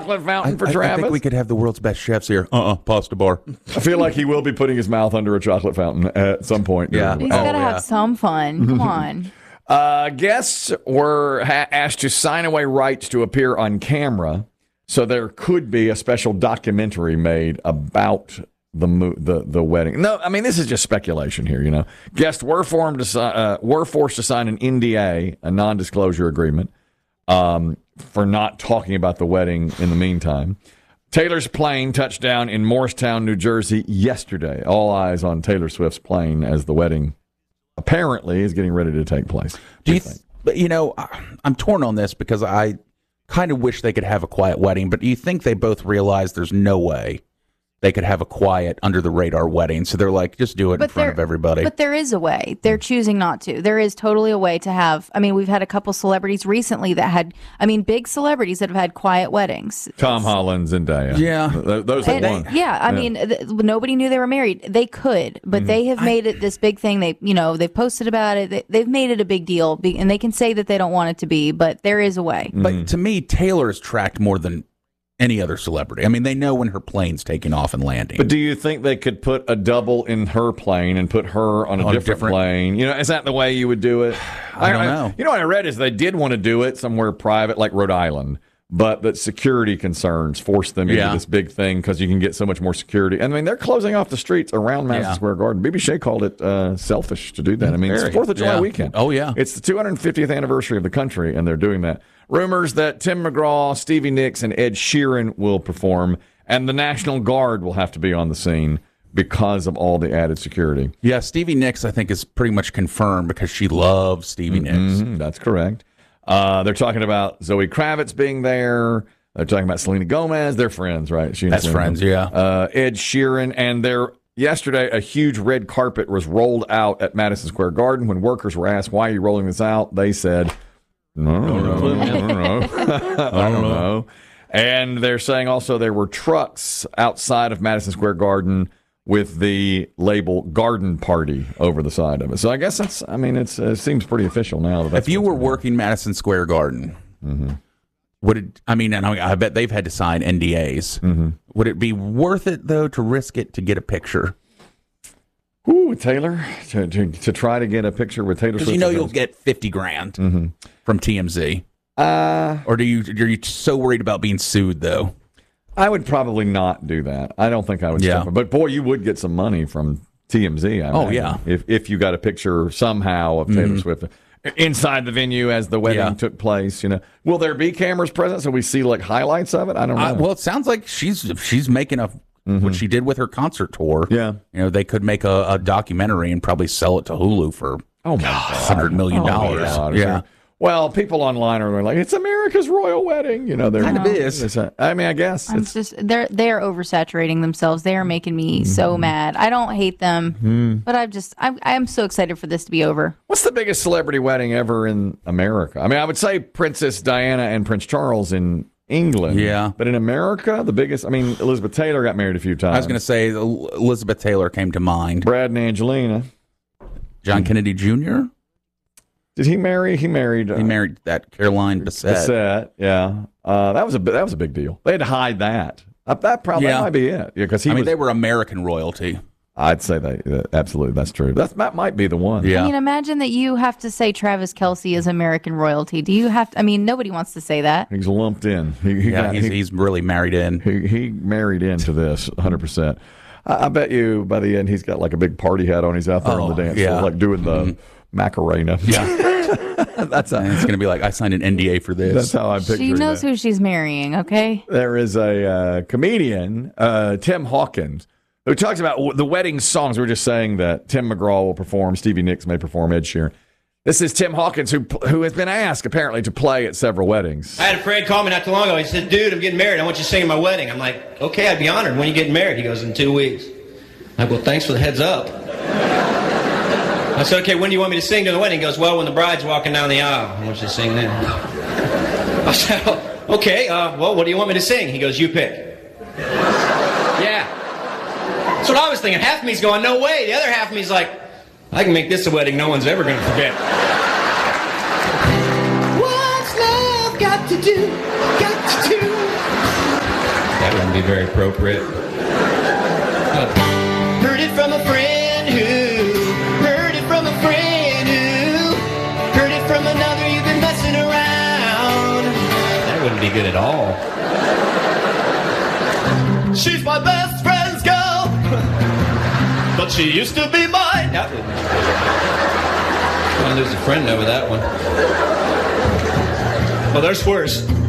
chocolate fountain for I Travis. think we could have the world's best chefs here. Pasta bar. I feel like he will be putting his mouth under a chocolate fountain at some point. Yeah. He's got to have some fun. Come on. Guests were asked to sign away rights to appear on camera, so there could be a special documentary made about the wedding. No, I mean, this is just speculation here, you know. Guests were forced to sign an NDA, a non-disclosure agreement, for not talking about the wedding in the meantime. Taylor's plane touched down in Morristown, New Jersey yesterday. All eyes on Taylor Swift's plane as the wedding apparently is getting ready to take place. But, you know, I'm torn on this because I kind of wish they could have a quiet wedding, but do you think they both realize there's no way they could have a quiet, under-the-radar wedding? So they're like, just do it in front of everybody. But there is a way. They're choosing not to. There is totally a way to have, I mean, we've had a couple celebrities recently that had, I mean, big celebrities that have had quiet weddings. Tom Holland, Zendaya. Yeah. Those are the ones. Yeah, I mean, nobody knew they were married. They could, but they have made it this big thing. They've posted about it. They've made it a big deal, and they can say that they don't want it to be, but there is a way. But to me, Taylor is tracked more than any other celebrity. I mean, they know when her plane's taking off and landing. But do you think they could put a double in her plane and put her on a different plane? You know, is that the way you would do it? I don't know. You know what I read is they did want to do it somewhere private, like Rhode Island, but that security concerns forced them into this big thing because you can get so much more security. I mean, they're closing off the streets around Madison Square Garden. BB Shea called it selfish to do that. I mean, it's the 4th of July weekend. Oh, yeah. It's the 250th anniversary of the country, and they're doing that. Rumors that Tim McGraw, Stevie Nicks, and Ed Sheeran will perform, and the National Guard will have to be on the scene because of all the added security. Yeah, Stevie Nicks, I think, is pretty much confirmed because she loves Stevie Nicks. That's correct. They're talking about Zoe Kravitz being there. They're talking about Selena Gomez. They're friends, right? That's friends, yeah. Ed Sheeran, and yesterday, a huge red carpet was rolled out at Madison Square Garden. When workers were asked, why are you rolling this out? They said, I don't know. And they're saying also there were trucks outside of Madison Square Garden with the label Garden Party over the side of it. So I guess it seems pretty official now. If you were working Madison Square Garden, I bet they've had to sign NDAs. Would it be worth it, though, to risk it to get a picture? Ooh, Taylor, to try to get a picture with Taylor Swift. Because you know you'll get $50,000 from TMZ. Or are you so worried about being sued, though? I would probably not do that. I don't think I would step up. But, boy, you would get some money from TMZ. If you got a picture somehow of Taylor Swift inside the venue as the wedding took place. You know, will there be cameras present so we see, like, highlights of it? I don't know. Well, it sounds like she's making what she did with her concert tour. Yeah. You know, they could make a documentary and probably sell it to Hulu for $100 million. Yeah. Well, people online are like, it's America's royal wedding. You know, kind of is. I mean, I guess they're oversaturating themselves. They are making me so mad. I don't hate them, but I'm so excited for this to be over. What's the biggest celebrity wedding ever in America? I mean, I would say Princess Diana and Prince Charles in England. Yeah. But in America, the biggest, Elizabeth Taylor got married a few times. I was going to say Elizabeth Taylor came to mind. Brad and Angelina. John Kennedy Jr.? Did he marry? He married that Caroline Bessette. Yeah. That was a big deal. They had to hide that. That might be it. Yeah, because they were American royalty. I'd say absolutely that's true. That might be the one. Yeah. I mean, imagine that you have to say Travis Kelce is American royalty. Do you have to? I mean, nobody wants to say that. He's lumped in. He's really married in. He married into this 100%. I bet you by the end he's got like a big party hat on. He's out there on the dance floor, like doing the Macarena. Yeah. It's going to be like, I signed an NDA for this. That's how I'm picturing She knows who she's marrying, okay? There is a comedian, Tim Hawkins, who talks about the wedding songs. We were just saying that Tim McGraw will perform, Stevie Nicks may perform, Ed Sheeran. This is Tim Hawkins, who has been asked, apparently, to play at several weddings. I had a friend call me not too long ago. He said, dude, I'm getting married. I want you to sing at my wedding. I'm like, okay, I'd be honored. When are you getting married? He goes, in 2 weeks. I'm like, well, thanks for the heads up. I said, okay, when do you want me to sing to the wedding? He goes, well, when the bride's walking down the aisle. I want you to sing then. I said, okay, well, what do you want me to sing? He goes, you pick. Yeah. That's what I was thinking. Half of me's going, no way. The other half of me's like, I can make this a wedding no one's ever going to forget. What's love got to do? Got to do That wouldn't be very appropriate. Heard it from a friend who heard it from a friend who heard it from another. You've been messing around. That wouldn't be good at all. She's my best friend's girl, but she used to be mine. That wouldn't. I'm gonna lose a friend over that one. Well, there's worse.